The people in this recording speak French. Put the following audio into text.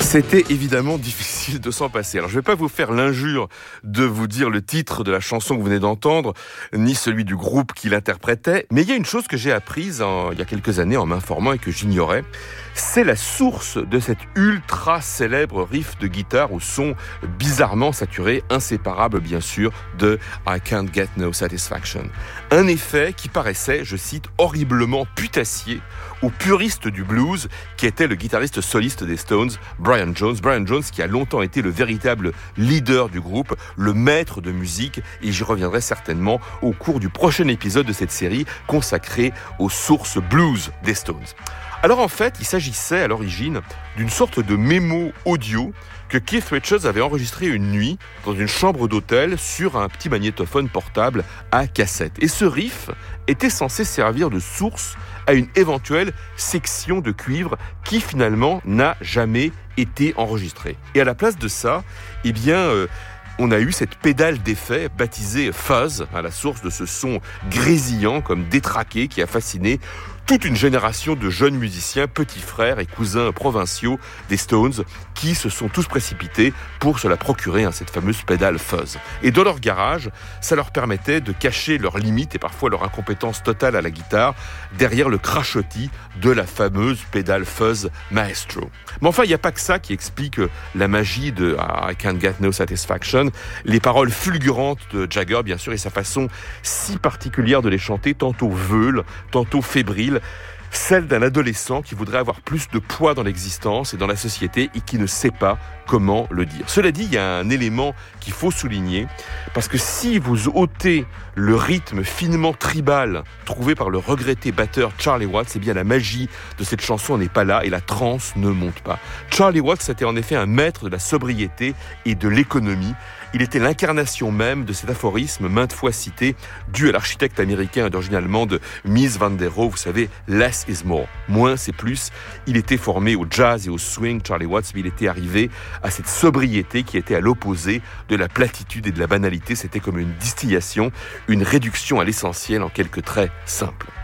C'était évidemment difficile de s'en passer. Alors je ne vais pas vous faire l'injure de vous dire le titre de la chanson que vous venez d'entendre, ni celui du groupe qui l'interprétait, mais il y a une chose que j'ai apprise il y a quelques années en m'informant et que j'ignorais, c'est la source de cet ultra célèbre riff de guitare au son bizarrement saturé, inséparable bien sûr de I Can't Get No Satisfaction. Un effet qui paraissait, je cite, horriblement putassier aux puristes du blues qui était le guitariste soliste des Stones, Brian Jones. Brian Jones qui a longtemps été le véritable leader du groupe, le maître de musique, et j'y reviendrai certainement au cours du prochain épisode de cette série consacrée aux sources blues des Stones. Alors en fait, il s'agissait à l'origine d'une sorte de mémo audio que Keith Richards avait enregistré une nuit dans une chambre d'hôtel sur un petit magnétophone portable à cassette. Et ce riff était censé servir de source à une éventuelle section de cuivre qui finalement n'a jamais été enregistrée. Et à la place de ça, on a eu cette pédale d'effet baptisée Fuzz, à la source de ce son grésillant comme détraqué qui a fasciné toute une génération de jeunes musiciens, petits frères et cousins provinciaux des Stones qui se sont tous précipités pour se la procurer, cette fameuse pédale Fuzz. Et dans leur garage, ça leur permettait de cacher leurs limites et parfois leur incompétence totale à la guitare derrière le crachotis de la fameuse pédale Fuzz Maestro. Mais enfin, il n'y a pas que ça qui explique la magie de I Can't Get No Satisfaction. Les paroles fulgurantes de Jagger, bien sûr, et sa façon si particulière de les chanter, tantôt veule, tantôt fébrile, celle d'un adolescent qui voudrait avoir plus de poids dans l'existence et dans la société et qui ne sait pas comment le dire. Cela dit, il y a un élément qu'il faut souligner, parce que si vous ôtez le rythme finement tribal trouvé par le regretté batteur Charlie Watts, eh bien la magie de cette chanson n'est pas là et la transe ne monte pas. Charlie Watts était en effet un maître de la sobriété et de l'économie. Il était l'incarnation même de cet aphorisme maintes fois cité, dû à l'architecte américain d'origine allemande Mies van der Rohe, vous savez, less is more, moins c'est plus. Il était formé au jazz et au swing, Charlie Watts, mais il était arrivé à cette sobriété qui était à l'opposé de la platitude et de la banalité. C'était comme une distillation, une réduction à l'essentiel en quelques traits simples.